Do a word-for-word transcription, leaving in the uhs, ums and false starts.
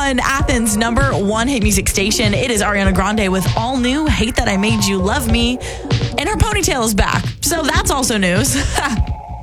on Athens' number one hit music station. It is Ariana Grande with all new Hate That I Made You Love Me. And her ponytail is back. So that's also news.